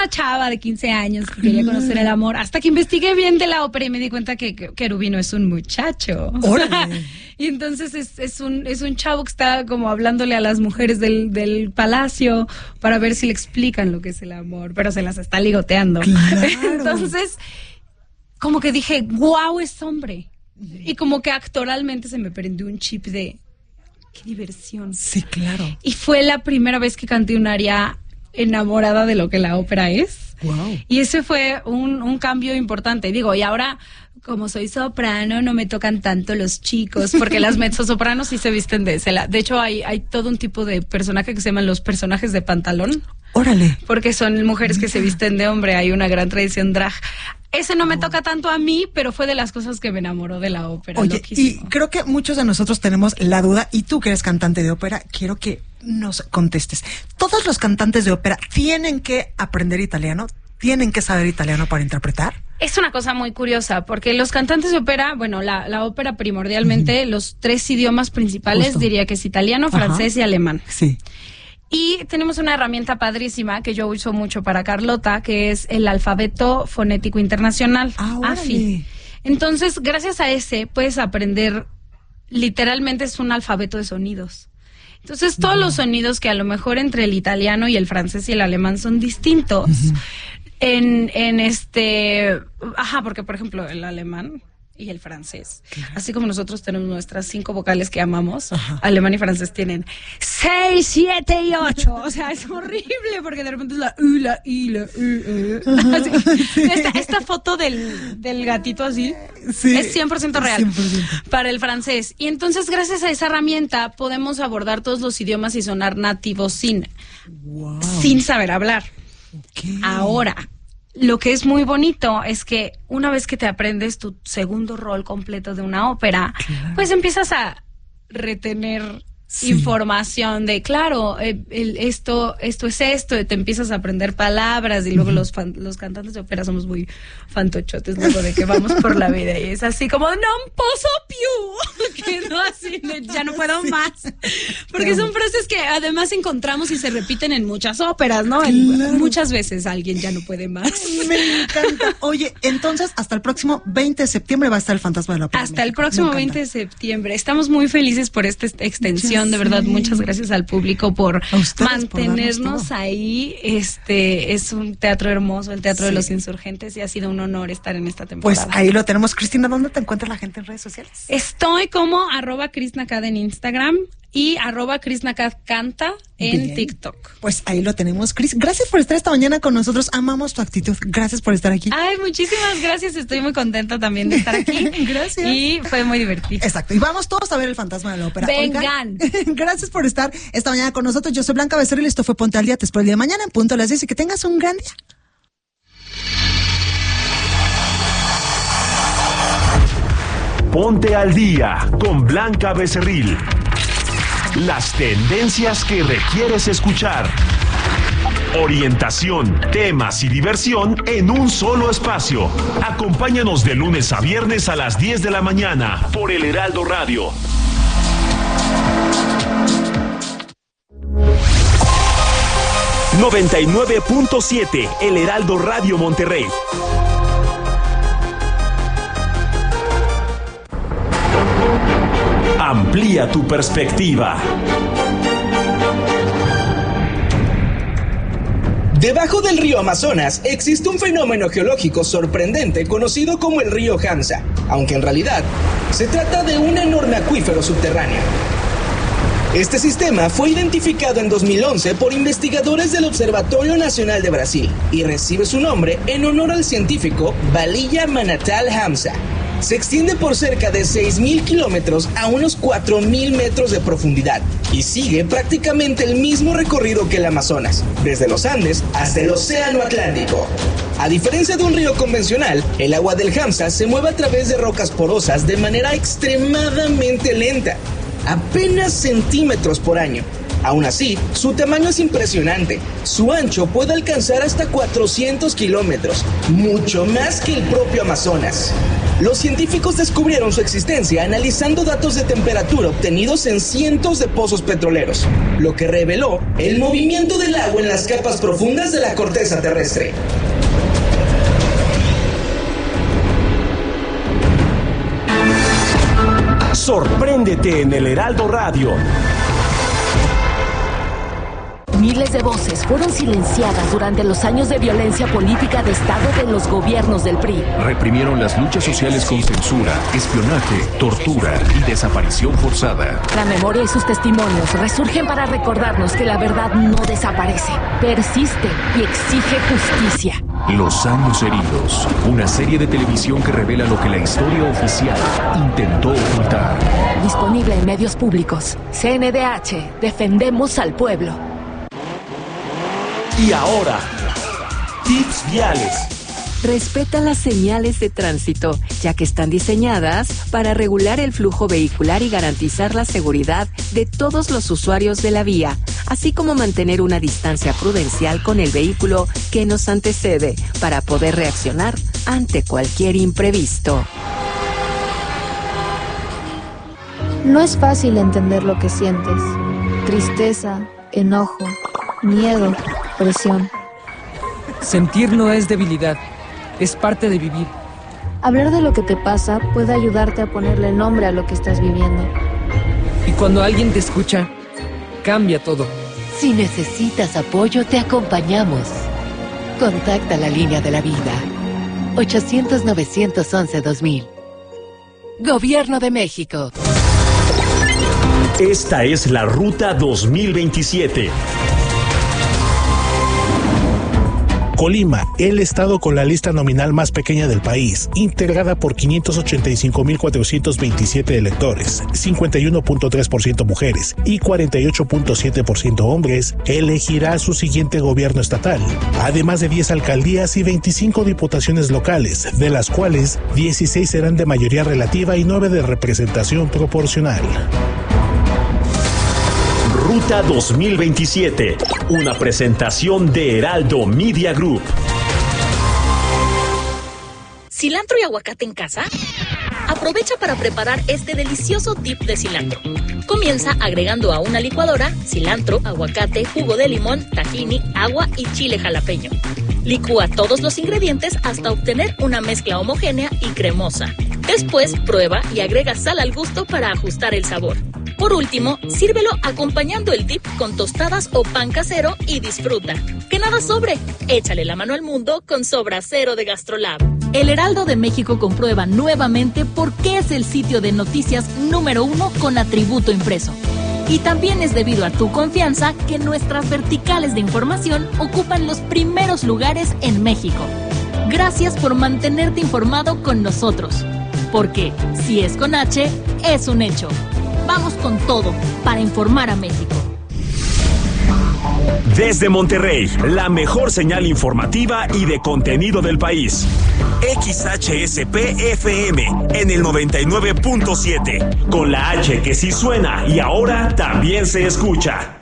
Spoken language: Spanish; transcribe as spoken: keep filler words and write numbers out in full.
chava de quince años que quería conocer el amor, hasta que investigué bien de la ópera y me di cuenta que, que Cherubino es un muchacho. ¡Órale! Y entonces es, es un es un chavo que está como hablándole a las mujeres del, del palacio para ver si le explican lo que es el amor, pero se las está ligoteando. Claro. Entonces, como que dije, guau, es hombre. Y como que actoralmente se me prendió un chip de qué diversión. Sí, claro. Y fue la primera vez que canté un aria enamorada de lo que la ópera es. Wow. Y ese fue un, un cambio importante. Digo, y ahora, como soy soprano, no me tocan tanto los chicos, porque las mezzosopranos sí se visten de ese lado. De hecho, hay, hay todo un tipo de personaje que se llaman los personajes de pantalón. Órale. Porque son mujeres que se visten de hombre. Hay una gran tradición drag. Ese no me toca tanto a mí, pero fue de las cosas que me enamoró de la ópera. Oye, loquísimo. Y creo que muchos de nosotros tenemos la duda, y tú que eres cantante de ópera, quiero que nos contestes. ¿Todos los cantantes de ópera tienen que aprender italiano? ¿Tienen que saber italiano para interpretar? Es una cosa muy curiosa, porque los cantantes de ópera, bueno, la, la ópera primordialmente, uh-huh. los tres idiomas principales, Justo. diría que es italiano, francés Ajá. y alemán. Sí. Y tenemos una herramienta padrísima que yo uso mucho para Carlota, que es el alfabeto fonético internacional, ah, A F I. Entonces, gracias a ese, puedes aprender, literalmente es un alfabeto de sonidos. Entonces, todos no. los sonidos que a lo mejor entre el italiano y el francés y el alemán son distintos, uh-huh. en, en este, ajá, porque por ejemplo, el alemán y el francés, claro. así como nosotros tenemos nuestras cinco vocales que amamos, Ajá. alemán y francés tienen seis, siete y ocho, o sea, es horrible porque de repente es la U, la I, la U, uh. así, sí. esta, esta foto del, del gatito así sí. es cien por ciento real cien por ciento. Para el francés, y entonces gracias a esa herramienta podemos abordar todos los idiomas y sonar nativos sin, wow. sin saber hablar. Okay. Ahora, lo que es muy bonito es que una vez que te aprendes tu segundo rol completo de una ópera, claro. pues empiezas a retener sí. información de, claro, eh, el, esto esto es esto, y te empiezas a aprender palabras, y luego uh-huh. los fan, los cantantes de ópera somos muy fantochotes luego de que vamos por la vida, y es así como, non posso più, que no, así, ya no puedo sí. más, porque claro. son frases que además encontramos y se repiten en muchas óperas, ¿no? Claro. En, muchas veces alguien ya no puede más. Me encanta. Oye, entonces, hasta el próximo veinte de septiembre va a estar el Fantasma de la Ópera. Hasta el próximo veinte de septiembre. Estamos muy felices por esta extensión. De verdad, muchas gracias al público por mantenernos por ahí. Este es un teatro hermoso, el Teatro sí. de los Insurgentes, y ha sido un honor estar en esta temporada. Pues ahí lo tenemos. Cristina, ¿dónde te encuentra la gente en redes sociales? Estoy como arroba Krisnakad en Instagram y arroba Krisnakad canta en Bien. TikTok. Pues ahí lo tenemos, Cris. Gracias por estar esta mañana con nosotros. Amamos tu actitud. Gracias por estar aquí. Ay, muchísimas gracias. Estoy muy contenta también de estar aquí. Gracias. Y fue muy divertido. Exacto. Y vamos todos a ver el Fantasma de la Ópera. Vengan. Oigan, gracias por estar esta mañana con nosotros. Yo soy Blanca Becerril. Esto fue Ponte al Día. Te espero el día de mañana en punto a las diez y que tengas un gran día. Ponte al Día con Blanca Becerril. Las tendencias que requieres escuchar. Orientación, temas y diversión en un solo espacio. Acompáñanos de lunes a viernes a las diez de la mañana por El Heraldo Radio. noventa y nueve punto siete El Heraldo Radio Monterrey. Amplía tu perspectiva. Debajo del río Amazonas existe un fenómeno geológico sorprendente conocido como el río Hamza, aunque en realidad se trata de un enorme acuífero subterráneo. Este sistema fue identificado en dos mil once por investigadores del Observatorio Nacional de Brasil y recibe su nombre en honor al científico Balilla Manatal Hamza. Se extiende por cerca de seis mil kilómetros a unos cuatro mil metros de profundidad y sigue prácticamente el mismo recorrido que el Amazonas, desde los Andes hasta el Océano Atlántico. A diferencia de un río convencional, el agua del Hamza se mueve a través de rocas porosas de manera extremadamente lenta, apenas centímetros por año. Aún así, su tamaño es impresionante. Su ancho puede alcanzar hasta cuatrocientos kilómetros, mucho más que el propio Amazonas. Los científicos descubrieron su existencia analizando datos de temperatura obtenidos en cientos de pozos petroleros, lo que reveló el movimiento del agua en las capas profundas de la corteza terrestre. Sorpréndete en el Heraldo Radio. Miles de voces fueron silenciadas durante los años de violencia política de Estado de los gobiernos del P R I. Reprimieron las luchas sociales con censura, espionaje, tortura y desaparición forzada. La memoria y sus testimonios resurgen para recordarnos que la verdad no desaparece, persiste y exige justicia. Los años heridos, una serie de televisión que revela lo que la historia oficial intentó ocultar. Disponible en medios públicos. C N D H, defendemos al pueblo. Y ahora, tips viales. Respeta las señales de tránsito, ya que están diseñadas para regular el flujo vehicular y garantizar la seguridad de todos los usuarios de la vía, así como mantener una distancia prudencial con el vehículo que nos antecede para poder reaccionar ante cualquier imprevisto. No es fácil entender lo que sientes. Tristeza, enojo, miedo, presión. Sentir no es debilidad, es parte de vivir. Hablar de lo que te pasa puede ayudarte a ponerle nombre a lo que estás viviendo. Y cuando alguien te escucha, cambia todo. Si necesitas apoyo, te acompañamos. Contacta la línea de la vida. ochocientos, novecientos once, dos mil. Gobierno de México. Esta es la Ruta dos mil veintisiete. Colima, el estado con la lista nominal más pequeña del país, integrada por quinientos ochenta y cinco mil cuatrocientos veintisiete electores, cincuenta y uno punto tres por ciento mujeres y cuarenta y ocho punto siete por ciento hombres, elegirá su siguiente gobierno estatal, además de diez alcaldías y veinticinco diputaciones locales, de las cuales dieciséis serán de mayoría relativa y nueve de representación proporcional. Ruta dos mil veintisiete, una presentación de Heraldo Media Group. ¿Cilantro y aguacate en casa? Aprovecha para preparar este delicioso dip de cilantro. Comienza agregando a una licuadora cilantro, aguacate, jugo de limón, tahini, agua y chile jalapeño. Licúa todos los ingredientes hasta obtener una mezcla homogénea y cremosa. Después prueba y agrega sal al gusto para ajustar el sabor. Por último, sírvelo acompañando el dip con tostadas o pan casero y disfruta. ¡Que nada sobre! Échale la mano al mundo con Sobra Cero de GastroLab. El Heraldo de México comprueba nuevamente por qué es el sitio de noticias número uno con atributo impreso. Y también es debido a tu confianza que nuestras verticales de información ocupan los primeros lugares en México. Gracias por mantenerte informado con nosotros. Porque si es con H, es un hecho. Vamos con todo para informar a México. Desde Monterrey, la mejor señal informativa y de contenido del país. X H S P F M en el noventa y nueve punto siete, con la H que sí suena y ahora también se escucha.